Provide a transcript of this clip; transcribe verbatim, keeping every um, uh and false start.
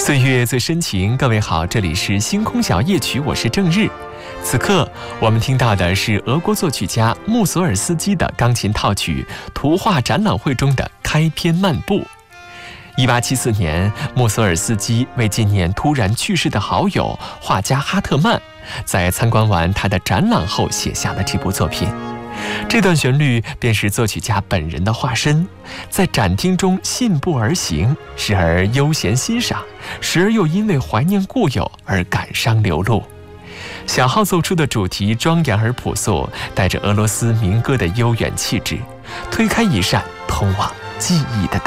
岁月最深情，各位好，这里是星空小夜曲，我是郑日。此刻我们听到的是俄国作曲家穆索尔斯基的钢琴套曲《图画展览会》中的开篇漫步。一八七四年，穆索尔斯基为纪念突然去世的好友画家哈特曼，在参观完他的展览后写下了这部作品。这段旋律便是作曲家本人的化身，在展厅中信步而行，时而悠闲欣赏，时而又因为怀念故友而感伤流露。小号奏出的主题庄严而朴素，带着俄罗斯民歌的悠远气质，推开一扇通往记忆的大